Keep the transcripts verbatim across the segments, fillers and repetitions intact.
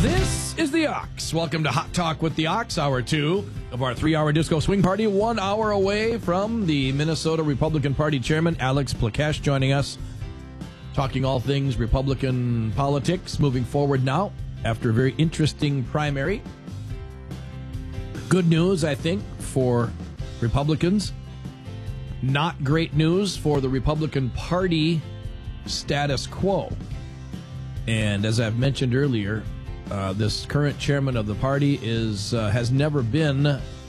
This is the Ox. Welcome to Hot Talk with the Ox, hour two of our three-hour disco swing party. One hour away from the Minnesota Republican Party chairman, Alex Plekesh, joining us, talking all things Republican politics moving forward now after a very interesting primary. Good news, I think, for Republicans. Not great news for the Republican Party status quo. And as I've mentioned earlier, Uh, this current chairman of the party is uh, has never been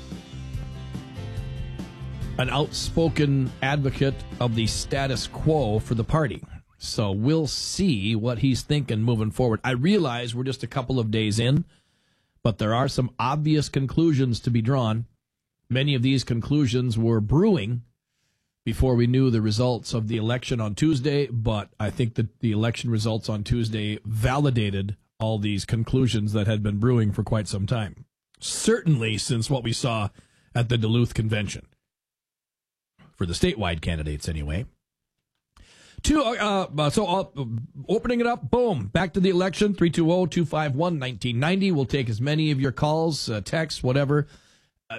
an outspoken advocate of the status quo for the party. So we'll see what he's thinking moving forward. I realize we're just a couple of days in, but there are some obvious conclusions to be drawn. Many of these conclusions were brewing before we knew the results of the election on Tuesday, but I think that the election results on Tuesday validated all these conclusions that had been brewing for quite some time. Certainly since what we saw at the Duluth convention. For the statewide candidates, anyway. Two, uh, uh, so uh, opening it up, boom, back to the election, three two zero, two five one, one nine nine zero. We'll take as many of your calls, uh, texts, whatever. Uh,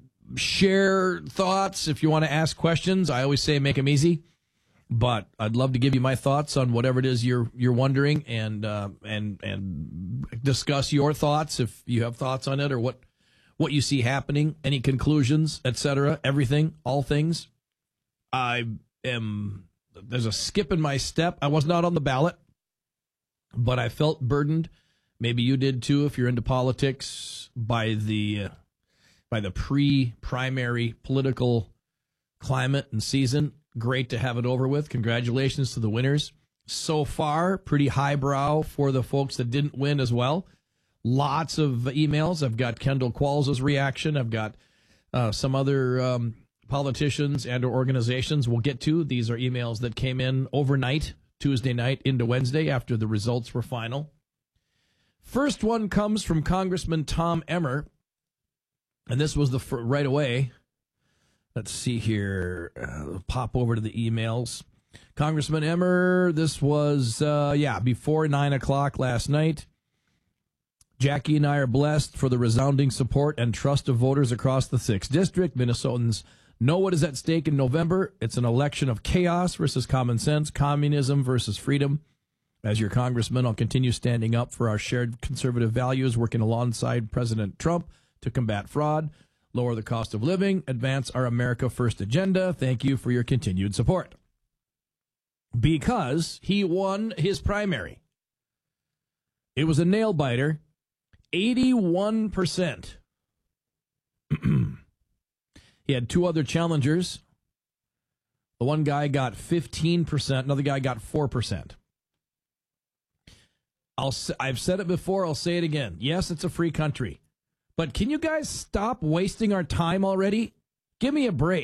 share thoughts if you want to ask questions. I always say make them easy. But I'd love to give you my thoughts on whatever it is you're you're wondering, and uh, and and discuss your thoughts if you have thoughts on it, or what what you see happening, any conclusions, et cetera. Everything, all things. I am. There's a skip in my step. I was not on the ballot, but I felt burdened. Maybe you did too, if you're into politics, by the uh, by the pre-primary political climate and season. Great to have it over with. Congratulations to the winners. So far, pretty highbrow for the folks that didn't win as well. Lots of emails. I've got Kendall Qualls' reaction. I've got uh, some other um, politicians and or organizations we'll get to. These are emails that came in overnight, Tuesday night into Wednesday after the results were final. First one comes from Congressman Tom Emmer, and this was the fir- right away. Let's see here. Uh, pop over to the emails. Congressman Emmer, this was, uh, yeah, before nine o'clock last night. Jackie and I are blessed for the resounding support and trust of voters across the sixth District. Minnesotans know what is at stake in November. It's an election of chaos versus common sense, communism versus freedom. As your congressman, I'll continue standing up for our shared conservative values, working alongside President Trump to combat fraud, lower the cost of living, advance our America First agenda. Thank you for your continued support. Because he won his primary. It was a nail-biter, eighty-one percent. He had two other challengers. The one guy got fifteen percent, another guy got four percent. I'll, I've said it before, I'll say it again. Yes, it's a free country. But can you guys stop wasting our time already? Give me a break.